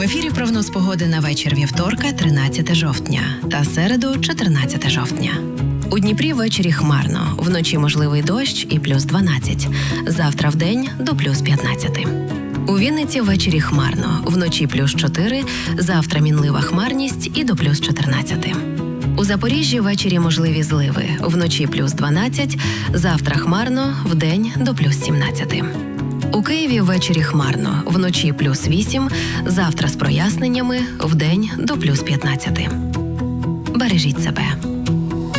ефірі прогноз погоди на вечір вівторка, 13 жовтня та середу, 14 жовтня. У Дніпрі ввечері хмарно, вночі можливий дощ і плюс 12. Завтра вдень до плюс 15. У Вінниці ввечері хмарно, вночі плюс 4, завтра мінлива хмарність і до плюс 14. У Запоріжжі ввечері можливі зливи, вночі плюс 12, завтра хмарно, вдень до плюс 17. У Києві ввечері хмарно, вночі плюс 8, завтра з проясненнями, вдень до плюс 15. Бережіть себе.